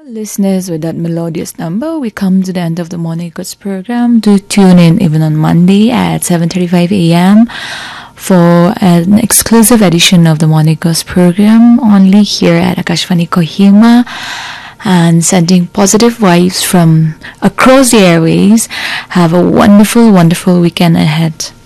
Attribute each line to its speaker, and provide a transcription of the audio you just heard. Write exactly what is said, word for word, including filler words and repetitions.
Speaker 1: Listeners, with that melodious number, we come to the end of the Morning Goods program. Do tune in even on Monday at seven thirty-five a m for an exclusive edition of the Morning Goods program, only here at Akashvani Kohima, and sending positive vibes from across the airways. Have a wonderful, wonderful weekend ahead.